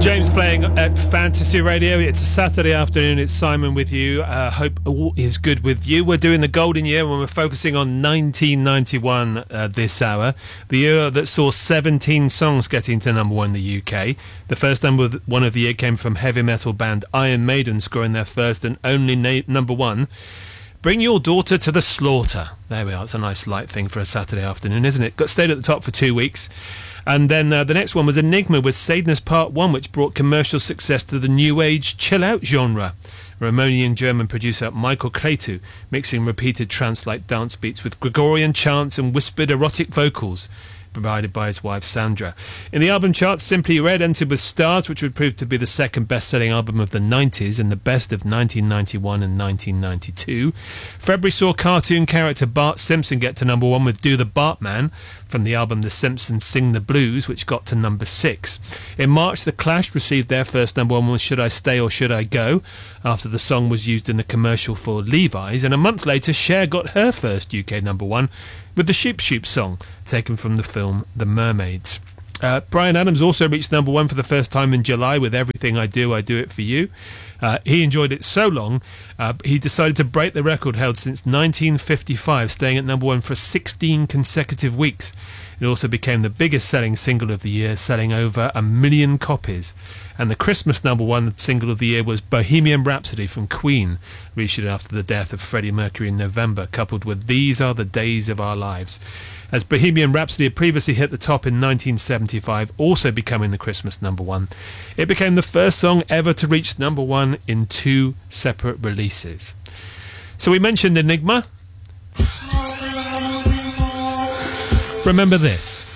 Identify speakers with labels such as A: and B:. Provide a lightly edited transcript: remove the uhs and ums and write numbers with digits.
A: James playing at Fantasy Radio. It's a Saturday afternoon. It's Simon with you. Hope all is good with you. We're doing the golden year when we're focusing on 1991 this hour. The year that saw 17 songs getting to number one in the UK. The first number one of the year came from heavy metal band Iron Maiden, scoring their first and only number one. Bring Your Daughter to the Slaughter. There we are. It's a nice light thing for a Saturday afternoon, isn't it? Stayed at the top for 2 weeks. And then the next one was Enigma with Sadness Part 1, which brought commercial success to the new age chill-out genre. Romanian-German producer Michael Cretu mixing repeated trance-like dance beats with Gregorian chants and whispered erotic vocals, provided by his wife Sandra. In the album charts, Simply Red entered with Stars, which would prove to be the second best-selling album of the 90s and the best of 1991 and 1992. February saw cartoon character Bart Simpson get to number one with Do the Bartman from the album The Simpsons Sing the Blues, which got to number 6. In March, The Clash received their first number one with Should I Stay or Should I Go, after the song was used in the commercial for Levi's, and a month later Cher got her first UK number one with the Shoop Shoop song, taken from the film The Mermaids. Bryan Adams also reached number one for the first time in July with Everything I Do It For You. He enjoyed it so long, he decided to break the record held since 1955, staying at number one for 16 consecutive weeks. It also became the biggest selling single of the year, selling over 1 million copies. And the Christmas number one single of the year was Bohemian Rhapsody from Queen, reissued after the death of Freddie Mercury in November, coupled with These Are the Days of Our Lives. As Bohemian Rhapsody had previously hit the top in 1975, also becoming the Christmas number one, it became the first song ever to reach number one in 2 separate releases. So we mentioned Enigma. Remember this.